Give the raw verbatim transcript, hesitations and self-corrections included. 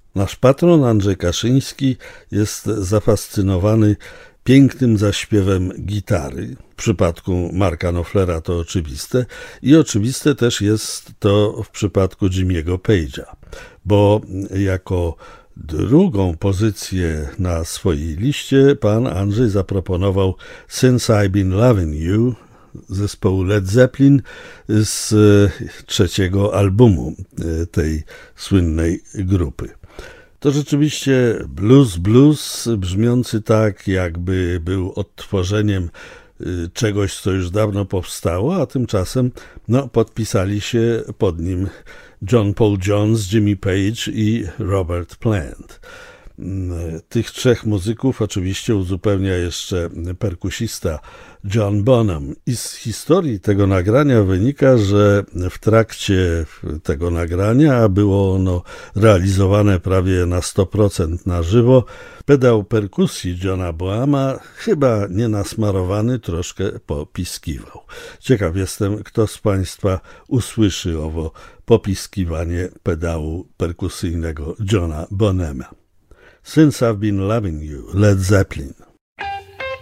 Nasz patron Andrzej Kaszyński jest zafascynowany pięknym zaśpiewem gitary. W przypadku Marka Knopflera to oczywiste i oczywiste też jest to w przypadku Jimmy'ego Page'a, bo jako drugą pozycję na swojej liście pan Andrzej zaproponował Since I've Been Loving You zespołu Led Zeppelin z trzeciego albumu tej słynnej grupy. To rzeczywiście blues, blues brzmiący tak, jakby był odtworzeniem czegoś, co już dawno powstało, a tymczasem no, podpisali się pod nim John Paul Jones, Jimmy Page i Robert Plant. Tych trzech muzyków oczywiście uzupełnia jeszcze perkusista John Bonham. I z historii tego nagrania wynika, że w trakcie tego nagrania, a było ono realizowane prawie na sto procent na żywo, pedał perkusji Johna Bonhama, chyba nienasmarowany, troszkę popiskiwał. Ciekaw jestem, kto z Państwa usłyszy owo popiskiwanie pedału perkusyjnego Johna Bonhama. Since I've Been Loving You, Led Zeppelin.